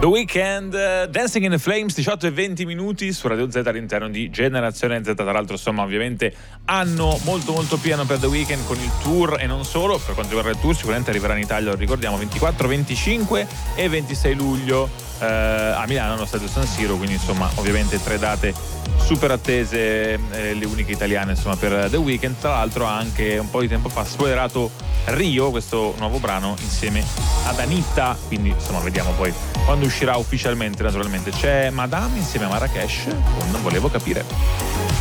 The Weeknd, Dancing in the Flames, 18 e 20 minuti su Radio Z all'interno di Generazione Z. Tra l'altro, insomma, ovviamente anno molto molto pieno per The Weeknd con il tour e non solo. Per quanto riguarda il tour, sicuramente arriverà in Italia, lo ricordiamo, 24, 25 e 26 luglio a Milano, allo Stadio San Siro. Quindi insomma, ovviamente 3 date super attese, le uniche italiane insomma per The Weeknd. Tra l'altro anche un po' di tempo fa ha spoilerato Rio, questo nuovo brano insieme ad Anitta, quindi insomma vediamo poi quando uscirà ufficialmente. Naturalmente c'è Madame insieme a Marrakesh con Volevo capire.